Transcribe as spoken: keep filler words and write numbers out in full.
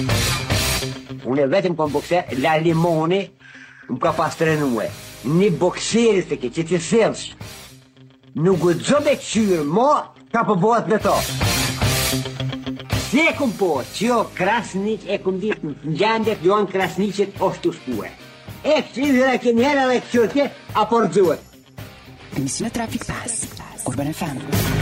Unë e vetëm kom bokser, la limoni, më ka pas trenue. Një bokserit të ke që të selsh, nuk gudzo me këqyrë, mo ka përbohet me to. Si e kom po, që jo Krasniq e kom ditë në gjandet, jo në Krasniqet është të shpue. E këqyrë dhe ke njëra dhe këqyrë, a por dzëhet. Emisione Traffic Pass, Urban F M.